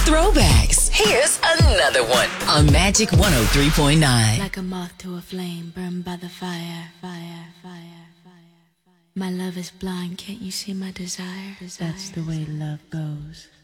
Throwbacks. Here's another one on Magic 103.9. Like a moth to a flame, burned by the fire, fire, fire, fire. My love is blind, can't you see my desire? That's the way love goes.